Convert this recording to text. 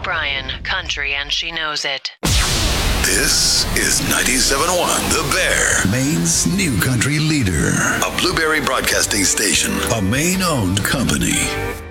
O'Brien, country, and she knows it. This is 97.1 The Bear, Maine's new country leader. A Blueberry Broadcasting Station, a Maine-owned company.